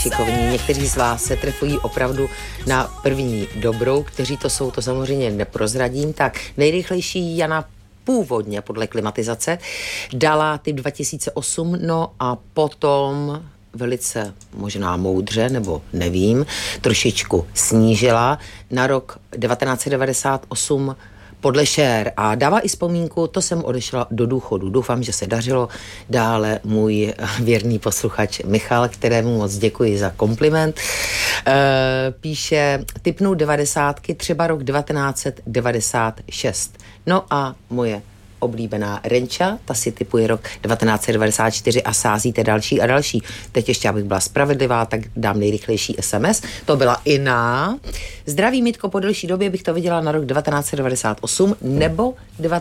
šikovní. Někteří z vás se trefují opravdu na první dobrou, kteří to jsou, to samozřejmě neprozradím. Tak nejrychlejší Jana původně podle klimatizace dala typ 2008, no a potom velice možná moudře, nebo nevím, trošičku snížila na rok 1998 podle Cher a dává i vzpomínku, to jsem odešla do důchodu. Doufám, že se dařilo. Dále můj věrný posluchač Michal, kterému moc děkuji za kompliment, píše, tipnu 90, třeba rok 1996. No a moje oblíbená Renča, ta si tipuje rok 1994 a sázíte další a další. Teď ještě, abych byla spravedlivá, tak dám nejrychlejší SMS. To byla Ina. Zdraví, Mitko, po delší době bych to viděla na rok 1998 nebo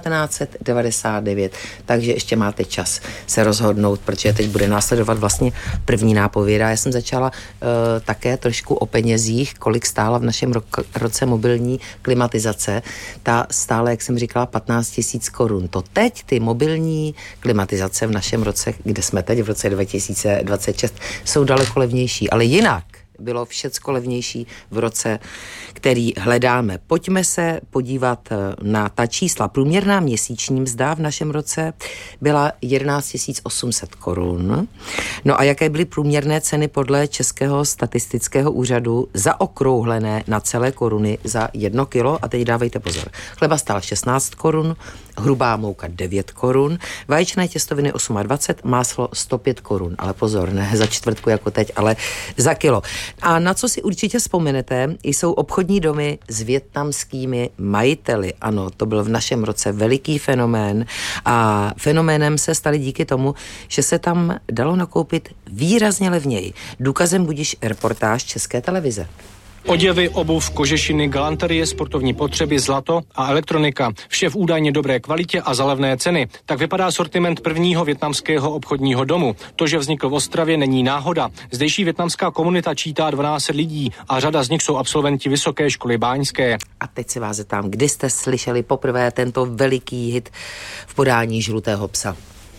1999. Takže ještě máte čas se rozhodnout, protože teď bude následovat vlastně první nápověda. Já jsem začala také trošku o penězích, kolik stála v našem roce mobilní klimatizace. Ta stále, jak jsem říkala, 15 000 korun. To teď ty mobilní klimatizace v našem roce, kde jsme teď v roce 2026, jsou daleko levnější, ale jinak bylo všecko levnější v roce, který hledáme. Pojďme se podívat na ta čísla. Průměrná měsíční mzda v našem roce byla 11 800 korun. No a jaké byly průměrné ceny podle Českého statistického úřadu zaokrouhlené na celé koruny za 1 kilo? A teď dávejte pozor. Chleba stál 16 korun, hrubá mouka 9 korun, vaječné těstoviny 28, máslo 105 korun. Ale pozor, ne za čtvrtku jako teď, ale za kilo. A na co si určitě vzpomenete, jsou obchodní domy s vietnamskými majiteli. Ano, to byl v našem roce veliký fenomén a fenoménem se staly díky tomu, že se tam dalo nakoupit výrazně levněji. Důkazem budiž reportáž České televize. Oděvy, obuv, kožešiny, galanterie, sportovní potřeby, zlato a elektronika. Vše v údajně dobré kvalitě a za levné ceny. Tak vypadá sortiment prvního vietnamského obchodního domu. To, že vznikl v Ostravě, není náhoda. Zdejší vietnamská komunita čítá 12 lidí a řada z nich jsou absolventi Vysoké školy báňské. A teď se vás zeptám, kdy jste slyšeli poprvé tento veliký hit v podání Žlutého psa?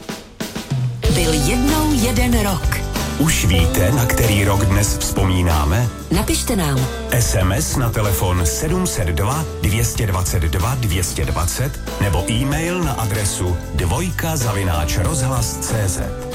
Byl jednou jeden rok. Už víte, na který rok dnes vzpomínáme? Napište nám. SMS na telefon 702 222 220 nebo e-mail na adresu dvojka@rozhlas.cz.